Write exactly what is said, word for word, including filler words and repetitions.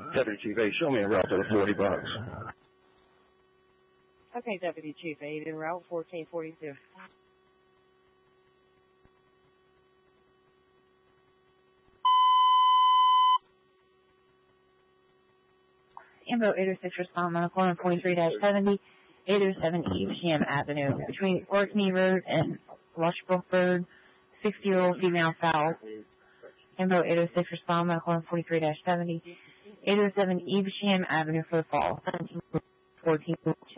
Deputy Chief eight, show me a route to the forty bucks. Okay, Deputy Chief eight, en route fourteen forty-two. Info eight oh six, respond on the corner forty-three seventy, eight oh seven Evesham Avenue, between Orkney Road and Lushbrook, sixty-year-old female foul. Info eight oh six, respond on the corner forty-three seventy, eight oh seven Evesham Avenue for the fall, fourteen